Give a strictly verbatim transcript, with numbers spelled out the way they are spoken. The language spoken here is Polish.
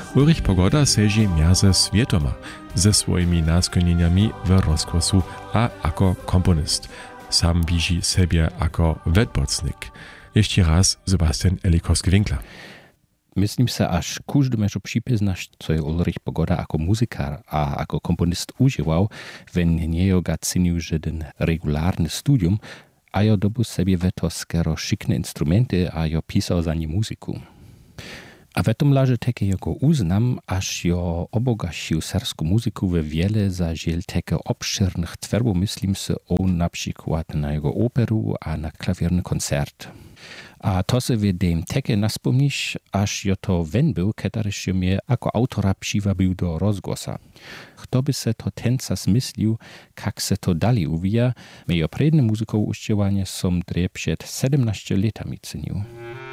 Ulrich Pogoda seži mjaze svjetoma ze svojimi naskonieniami w rozgłosu a jako komponist. Sam widzi siebie jako wetbocnik. Jeszcze raz Sebastian Elikowski-Winkler. Myslím se, až každý může připoznat, co je Ulrich Pogoda jako muzikár a jako komponist užíval, ven něho cenil jeden regulárny studium a jo dobu sobie veto skoro šikne instrumenty a jo pisał za nie muzyku. A w tym laże takie jego uznam, aż jo obogacił serską muzykę we wiele zažiel takie obszirnych tworów, myslím se o na przykład na jego operu a na klavierny koncert. A to se w dem takie naspomnisz, aż jo to wen był, kiedyś jo mnie jako autora przywabił do rozgłosa. Kto by se to tenca zmyślił, jak se to dalej uwija, my jo predne muzykowe uściewanie som dre przed siedemnaście latami cenił.